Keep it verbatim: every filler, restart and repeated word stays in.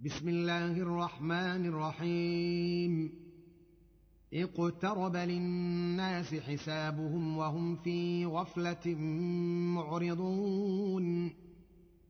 بسم الله الرحمن الرحيم اقترب للناس حسابهم وهم في غفلة معرضون